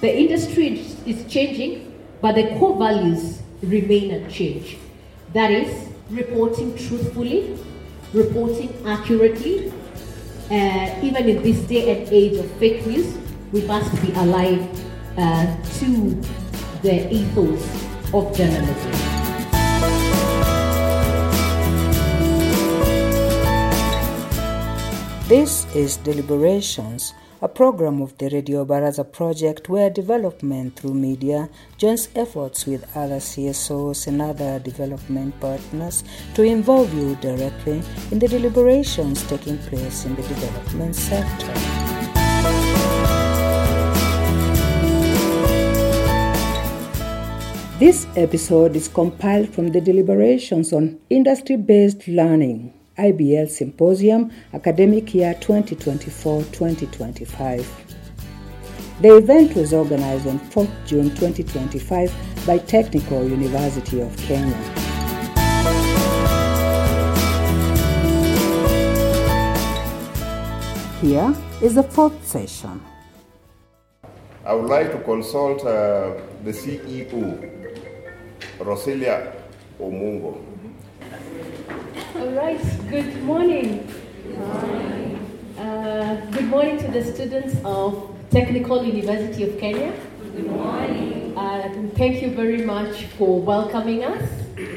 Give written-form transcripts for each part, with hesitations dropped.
The industry is changing, but the core values remain unchanged. That is, reporting truthfully, reporting accurately. Even in this day and age of fake news, we must be alive to the ethos of journalism. This is Deliberations, a program of the Radio Baraza project where development through media joins efforts with other CSOs and other development partners to involve you directly in the deliberations taking place in the development sector. This episode is compiled from the deliberations on industry-based learning, IBL Symposium, Academic Year 2024-2025. The event was organized on 4th June 2025 by Technical University of Kenya. Here is the fourth session. I would like to consult the CEO, Roselia Omungo. All right, good morning. Good morning to the students of Technical University of Kenya. Good morning. Thank you very much for welcoming us.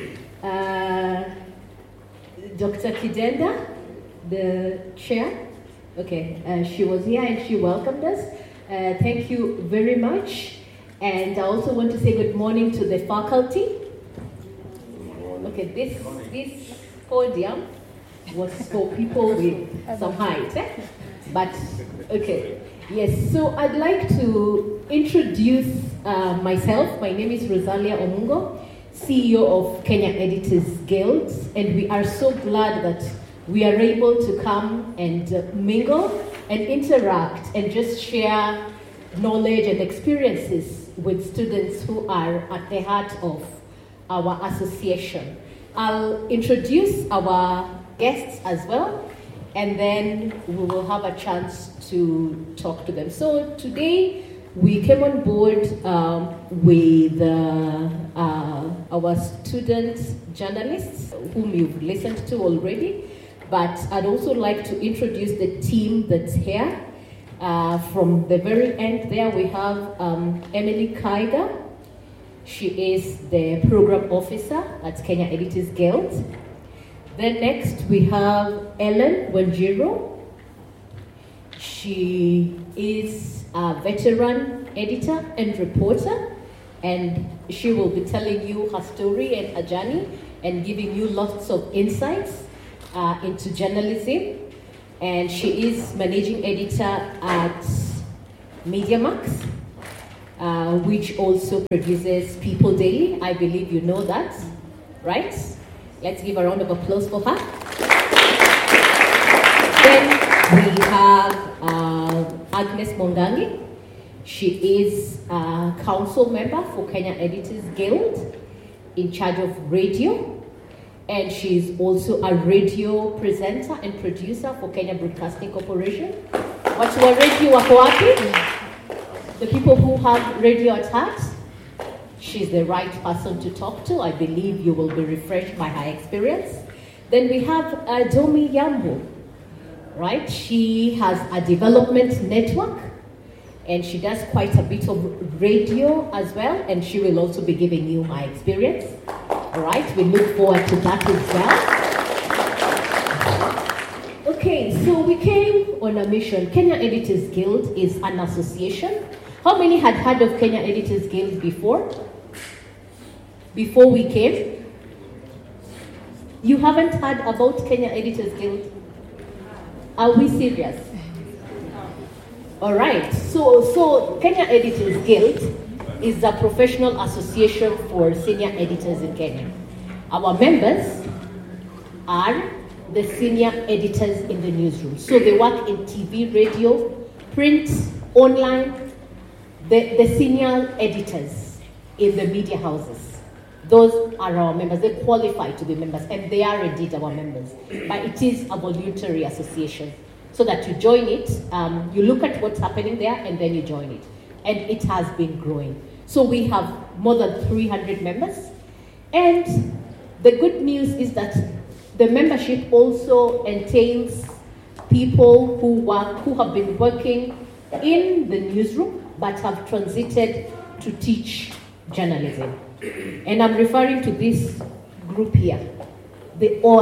Dr. Kidenda, the chair, she was here and she welcomed us. Thank you very much. And I also want to say good morning to the faculty. Okay, this podium was for people with some height, but okay, yes. So I'd like to introduce myself. My name is Rosalia Omungo, CEO of Kenya Editors Guild, and we are so glad that we are able to come and mingle and interact and just share knowledge and experiences with students who are at the heart of our association. I'll introduce our guests as well, and then we will have a chance to talk to them. So today we came on board with our student journalists, whom you've listened to already, but I'd also like to introduce the team that's here. From the very end there, we have Emily Kaiga. She is the program officer at Kenya Editors Guild. Then next we have Ellen Wanjiru. She is a veteran editor and reporter, and she will be telling you her story and her journey and giving you lots of insights into journalism. And she is managing editor at MediaMax, which also produces People Daily. I believe you know that, right? Let's give a round of applause for her. Then we have Agnes Mongangi. She is a council member for Kenya Editors Guild in charge of radio. And she's also a radio presenter and producer for Kenya Broadcasting Corporation. Watu wa radio wako wapi? The people who have radio at heart. She's the right person to talk to. I believe you will be refreshed by her experience. Then we have Domi Yambo, right? She has a development network, and she does quite a bit of radio as well, and she will also be giving you her experience. All right, we look forward to that as well. Okay, so we came on a mission. Kenya Editors Guild is an association. How many had heard of Kenya Editors Guild before? Before we came? You haven't heard about Kenya Editors Guild? Are we serious? All right, so Kenya Editors Guild is a professional association for senior editors in Kenya. Our members are the senior editors in the newsroom. So they work in TV, radio, print, online, the senior editors in the media houses. Those are our members. They qualify to be members, and they are indeed our members. But it is a voluntary association. So that you join it, you look at what's happening there, and then you join it. and it has been growing. So we have more than 300 members, and the good news is that the membership also entails people who have been working in the newsroom but have transited to teach journalism. And I'm referring to this group here. They all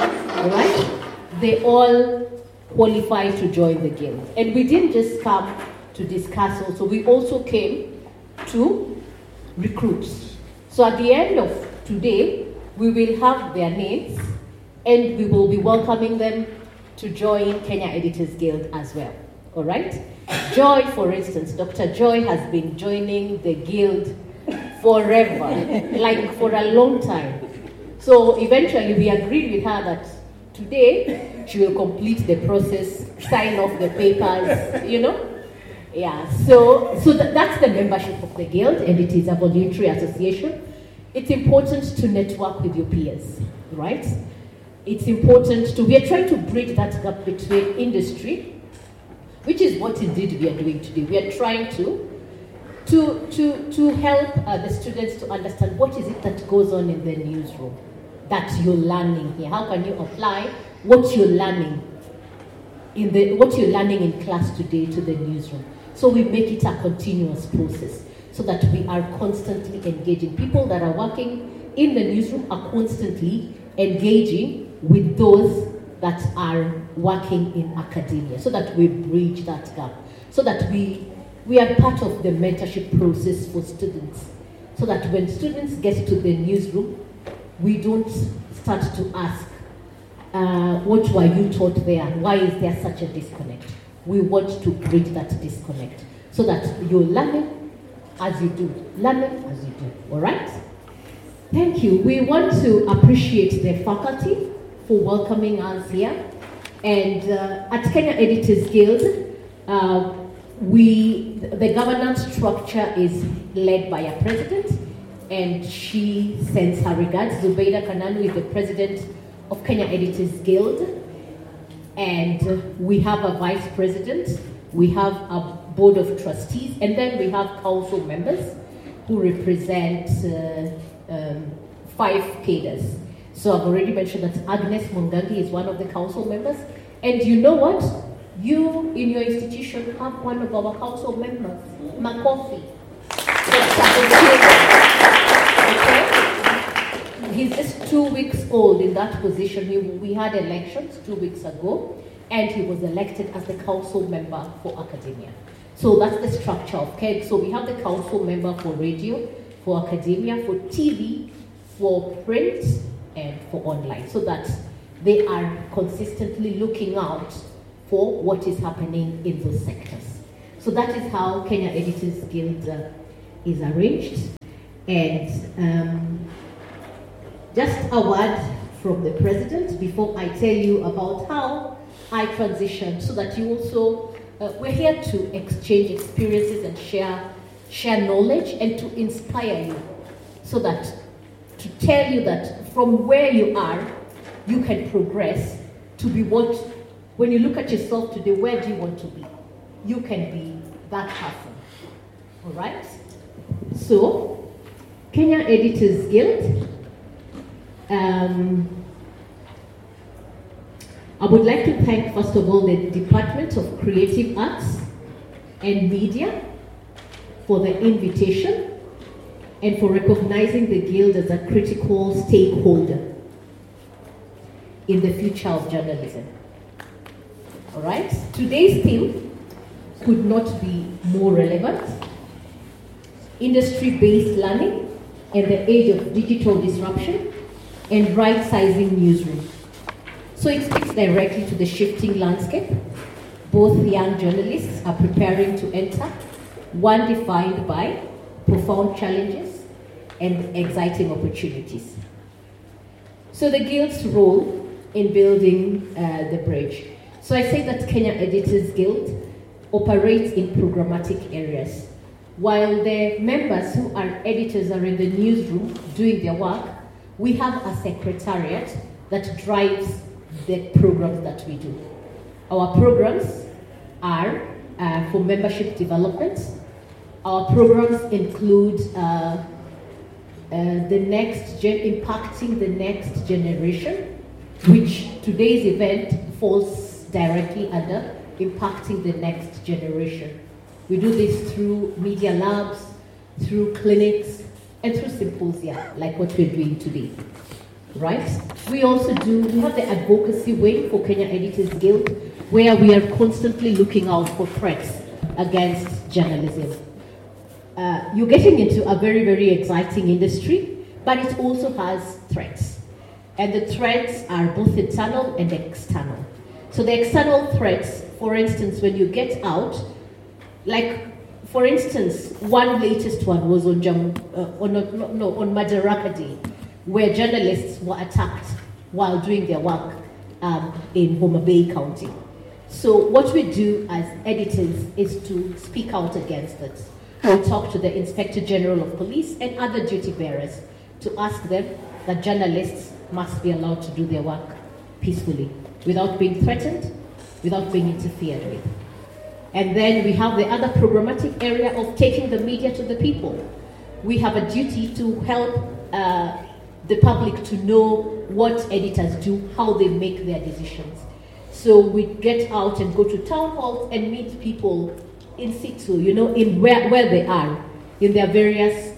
qualify to join the guild. And we didn't just come to discuss also, we also came to recruit. So at the end of today, we will have their names and we will be welcoming them to join Kenya Editors Guild as well. All right? Joy, for instance, Dr. Joy has been joining the guild forever, like for a long time. So eventually we agreed with her that today she will complete the process, sign off the papers, you know? Yeah, so that's the membership of the guild, and it is a voluntary association. It's important to network with your peers, right? It's important we are trying to bridge that gap between industry, which is what indeed we are doing today. We are trying to help the students to understand what is it that goes on in the newsroom that you're learning here. How can you apply what you're learning in class today to the newsroom? So we make it a continuous process so that we are constantly engaging. People that are working in the newsroom are constantly engaging with those that are working in academia, so that we bridge that gap, so that we are part of the mentorship process for students, so that when students get to the newsroom, we don't start to ask, what were you taught there? Why is there such a disconnect? We want to bridge that disconnect so that you're learning as you do. Learning as you do, all right? Thank you. We want to appreciate the faculty for welcoming us here. And at Kenya Editors Guild, the governance structure is led by a president, and she sends her regards. Zubeida Kananu is the president of Kenya Editors Guild. And we have a vice president, we have a board of trustees, and then we have council members who represent 5 cadres. So I've already mentioned that Agnes Mungangi is one of the council members. And you know what? You, in your institution, have one of our council members, Makofi. Okay? He's just 2 weeks old in that position. We had elections 2 weeks ago, and he was elected as the council member for academia. So that's the structure of KEG. So we have the council member for radio, for academia, for TV, for print, and for online, so that they are consistently looking out for what is happening in those sectors. So that is how Kenya Editors Guild is arranged. And just a word from the president before I tell you about how I transitioned, so that you also, we're here to exchange experiences and share knowledge and to inspire you, so that to tell you that from where you are, you can progress to be what, when you look at yourself today, where do you want to be? You can be that person, all right? So, Kenya Editors Guild, I would like to thank, first of all, the Department of Creative Arts and Media for the invitation and for recognizing the Guild as a critical stakeholder in the future of journalism. All right? Today's theme could not be more relevant. Industry-based learning and the age of digital disruption and right-sizing newsroom. So it speaks directly to the shifting landscape. Both young journalists are preparing to enter, one defined by profound challenges and exciting opportunities. So the Guild's role in building the bridge. So I say that Kenya Editors Guild operates in programmatic areas. While the members who are editors are in the newsroom doing their work, we have a secretariat that drives the programs that we do. Our programs are for membership development, Our programs include impacting the next generation, which today's event falls directly under impacting the next generation. We do this through media labs, through clinics, and through symposia, like what we're doing today, right? We also we have the advocacy wing for Kenya Editors Guild, where we are constantly looking out for threats against journalism. You're getting into a very, very exciting industry, but it also has threats. And the threats are both internal and external. So the external threats, for instance, when you get out, like, for instance, one latest one was on Madaraka Day, where journalists were attacked while doing their work in Homa Bay County. So what we do as editors is to speak out against it. We talk to the Inspector General of Police and other duty bearers to ask them that journalists must be allowed to do their work peacefully, without being threatened, without being interfered with. And then we have the other programmatic area of taking the media to the people. We have a duty to help the public to know what editors do, how they make their decisions. So we get out and go to town halls and meet people in situ, in where they are, in their various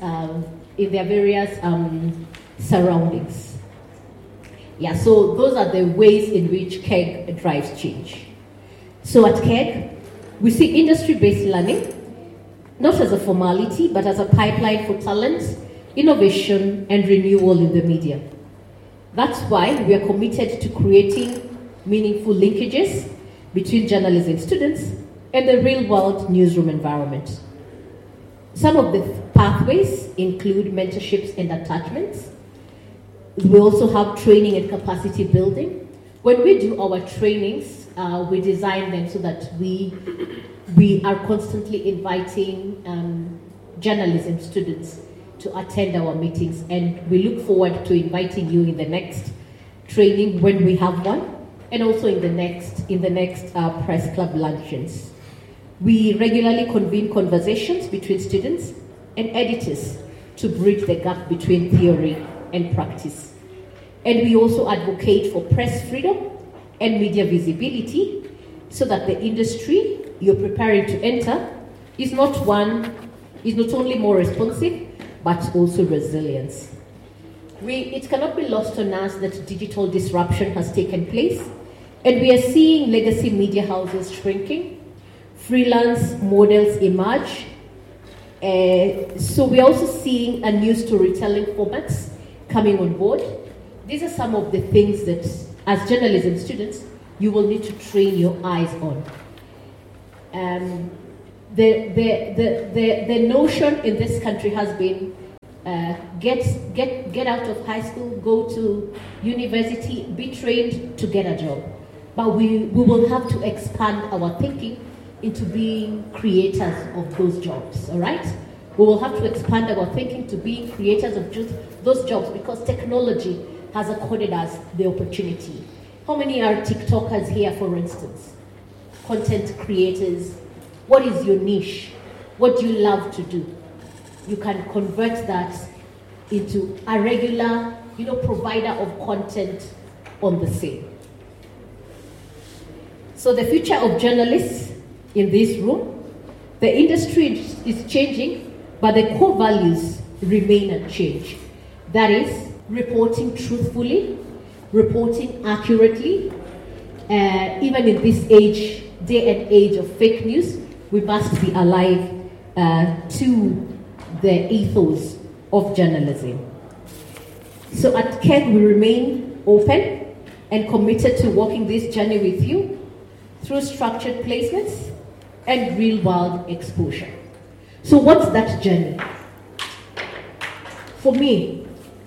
surroundings. Yeah, so those are the ways in which KEG drives change. So at KEG, we see industry-based learning, not as a formality, but as a pipeline for talent, innovation, and renewal in the media. That's why we are committed to creating meaningful linkages between journalism students and the real-world newsroom environment. Some of the pathways include mentorships and attachments. We also have training and capacity building. When we do our trainings, we design them so that we are constantly inviting journalism students to attend our meetings, and we look forward to inviting you in the next training when we have one, and also in the next press club luncheons. We regularly convene conversations between students and editors to bridge the gap between theory and practice. And we also advocate for press freedom and media visibility so that the industry you're preparing to enter is not only more responsive, but also resilient. It cannot be lost on us that digital disruption has taken place, and we are seeing legacy media houses shrinking. Freelance models emerge. So we're also seeing a new storytelling formats coming on board. These are some of the things that, as journalism students, you will need to train your eyes on. The notion in this country has been get out of high school, go to university, be trained to get a job. But we will have to expand our thinking into being creators of those jobs, all right? We will have to expand our thinking to being creators of those jobs, because technology has accorded us the opportunity. How many are TikTokers here, for instance? Content creators. What is your niche? What do you love to do? You can convert that into a regular, provider of content on the same. So the future of journalists in this room, the industry is changing, but the core values remain unchanged. That is, reporting truthfully, reporting accurately. Even in this day and age of fake news, we must be alive to the ethos of journalism. So at KEG, we remain open and committed to walking this journey with you through structured placements and real-world exposure. So what's that journey? For me,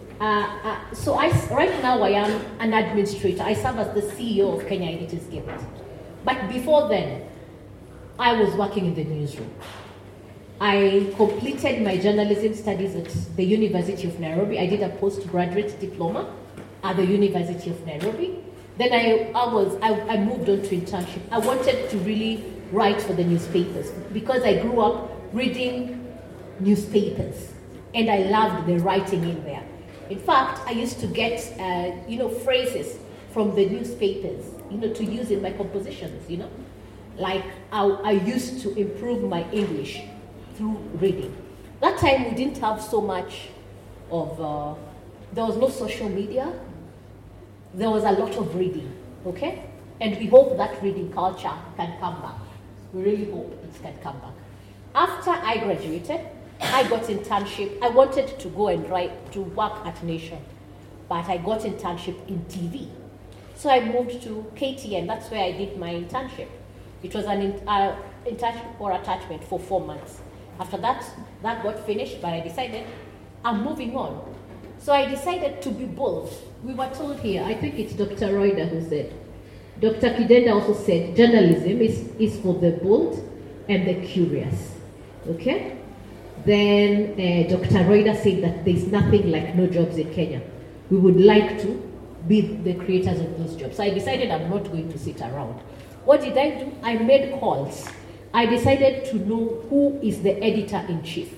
right now I am an administrator. I serve as the CEO of Kenya Editors Guild. But before then, I was working in the newsroom. I completed my journalism studies at the University of Nairobi. I did a postgraduate diploma at the University of Nairobi. Then I moved on to internship. I wanted to really write for the newspapers because I grew up reading newspapers, and I loved the writing in there. In fact, I used to get, phrases from the newspapers, to use in my compositions, Like I used to improve my English through reading. That time we didn't have so much of, there was no social media. There was a lot of reading, okay? And we hope that reading culture can come back. We really hope it can come back. After I graduated, I got internship. I wanted to go and work at Nation, but I got internship in TV. So I moved to KTN. That's where I did my internship. It was an internship or attachment for 4 months. After that got finished, but I decided I'm moving on. So I decided to be bold. We were told here, I think it's Dr. Roida who said, Dr. Kidenda also said, journalism is for the bold and the curious. Okay? Then Dr. Roida said that there's nothing like no jobs in Kenya. We would like to be the creators of those jobs. So I decided I'm not going to sit around. What did I do? I made calls. I decided to know who is the editor-in-chief.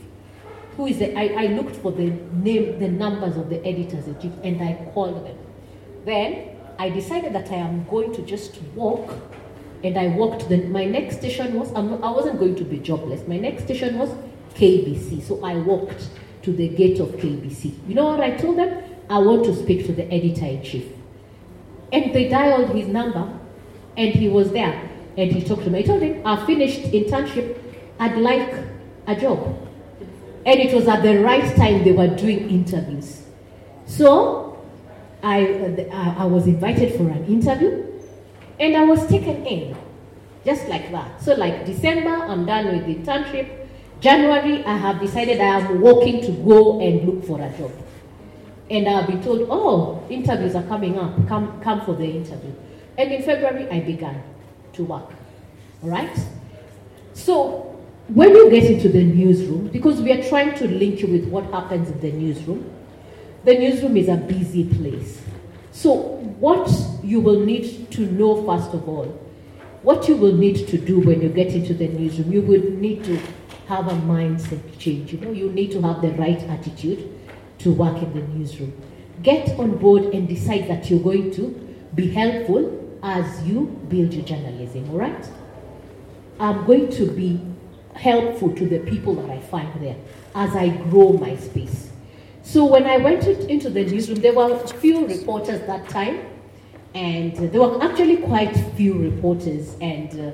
I looked for the numbers of the editors-in-chief, and I called them. Then I decided that I am going to just walk, and I walked. My next station was, I wasn't going to be jobless. My next station was KBC. So I walked to the gate of KBC. You know what I told them? I want to speak to the editor-in-chief. And they dialed his number, and he was there, and he talked to me. I told him, I finished internship, I'd like a job. And it was at the right time they were doing interviews. So I was invited for an interview, and I was taken in, just like that. So like December, I'm done with the internship. January, I have decided I am walking to go and look for a job. And I've been told, oh, interviews are coming up, come for the interview. And in February, I began to work, all right? So when you get into the newsroom, because we are trying to link you with what happens in the newsroom is a busy place. So what you will need to know, first of all, what you will need to do when you get into the newsroom, you will need to have a mindset change. You need to have the right attitude to work in the newsroom. Get on board and decide that you're going to be helpful as you build your journalism, all right? I'm going to be helpful to the people that I find there as I grow my space. So when I went into the newsroom, there were a few reporters that time, and there were actually quite few reporters, and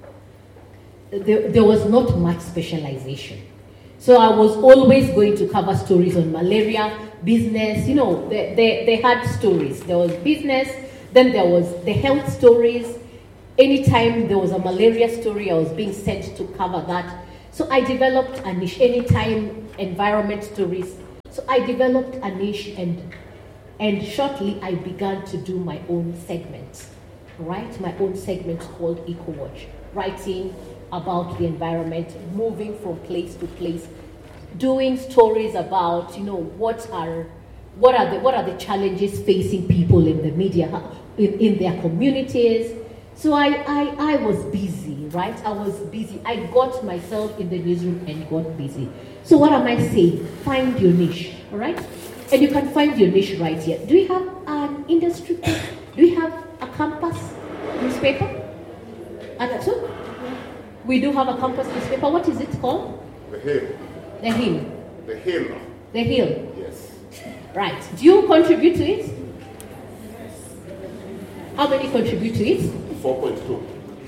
there was not much specialization. So I was always going to cover stories on malaria, business, they had stories. There was business, then there was the health stories. Anytime there was a malaria story, I was being sent to cover that. So I developed a niche. Anytime environment stories. So I developed a niche, and shortly I began to do my own segment, right? My own segment called EcoWatch, writing about the environment, moving from place to place, doing stories about, what are the challenges facing people in the media, in their communities. So I was busy, right? I was busy. I got myself in the newsroom and got busy. So what am I saying? Find your niche, all right? And you can find your niche right here. Do we have an industry? Do we have a campus newspaper? So we do have a campus newspaper. What is it called? The Hill. The Hill. The Hill. The Hill. Yes. Right. Do you contribute to it? How many contribute to it? 4.2.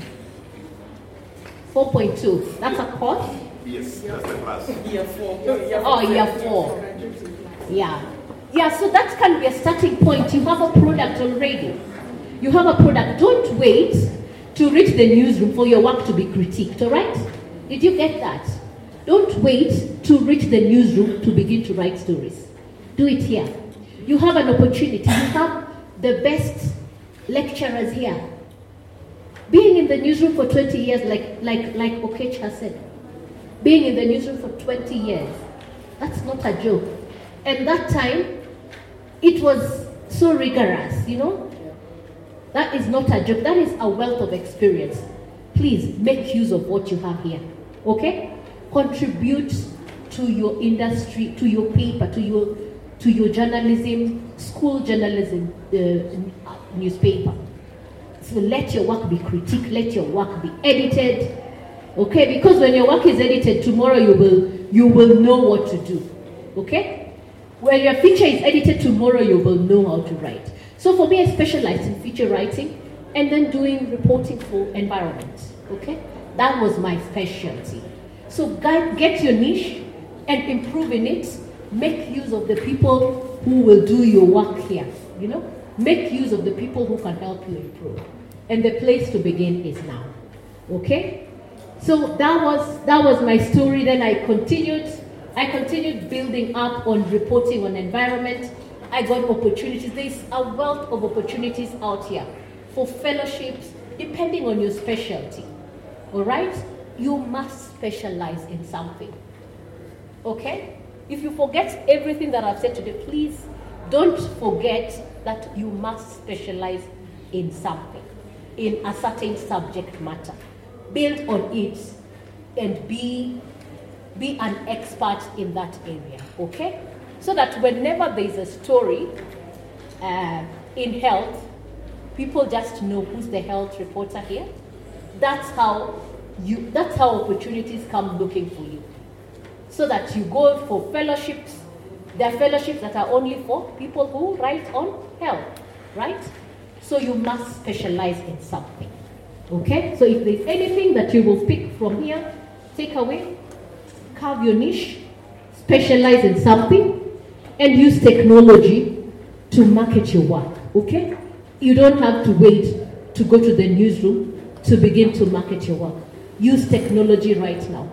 4.2. That's a course? Yes, that's the class. Year 4. Oh, year 4. Yeah. Yeah, so that can be a starting point. You have a product already. You have a product. Don't wait to reach the newsroom for your work to be critiqued, all right? Did you get that? Don't wait to reach the newsroom to begin to write stories. Do it here. You have an opportunity. You have the best lecturers here. Being in the newsroom for 20 years, like Okecha said, being in the newsroom for 20 years, that's not a joke. And that time, it was so rigorous, That is not a joke. That is a wealth of experience. Please make use of what you have here, okay? contribute to your industry, to your paper, to your journalism, school journalism newspaper. So let your work be critiqued, let your work be edited, okay? Because when your work is edited, tomorrow you will know what to do, okay? When your feature is edited, tomorrow you will know how to write. So for me, I specialized in feature writing and then doing reporting for environment, okay? That was my specialty. So get your niche and improve in it. Make use of the people who will do your work here, you know? Make use of the people who can help you improve. And the place to begin is now, okay? So that was my story. Then I continued building up on reporting on environment. I got opportunities. There's a wealth of opportunities out here for fellowships, depending on your specialty, all right? You must specialize in something, okay? If you forget everything that I've said today, please don't forget that you must specialize in something, in a certain subject matter. Build on it and be an expert in that area, okay? So that whenever there's a story in health, people just know who's the health reporter here. That's how opportunities come looking for you. So that you go for fellowships. There are fellowships that are only for people who write on health, right? So you must specialize in something, okay? So if there's anything that you will pick from here, take away, carve your niche, specialize in something, and use technology to market your work, okay? You don't have to wait to go to the newsroom to begin to market your work. Use technology right now.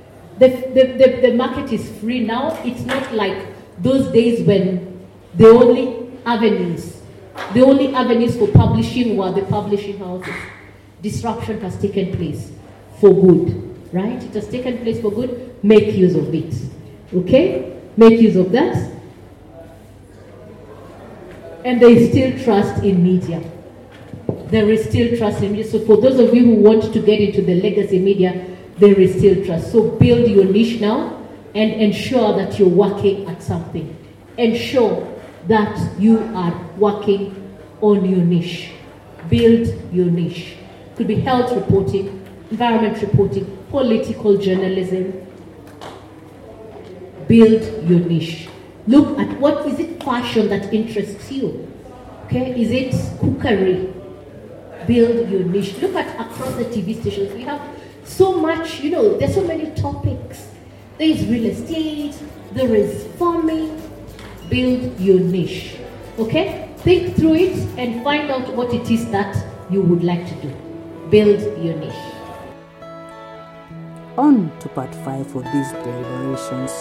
The market is free now. It's not like those days when the only avenues for publishing were the publishing houses. Disruption has taken place for good, right? It has taken place for good. Make use of it, okay? Make use of that. And there is still trust in media. There is still trust in media. So for those of you who want to get into the legacy media, there is still trust. So build your niche now and ensure that you're working at something. Ensure that you are working on your niche. Build your niche. Could be health reporting, environment reporting, political journalism. Build your niche. Look at what is it fashion that interests you. Okay, is it cookery? Build your niche. Look at across the TV stations. We have so much, there's so many topics. There is real estate, there is farming. Build your niche. Okay? Think through it and find out what it is that you would like to do. Build your niche. On to part 5 of these deliberations.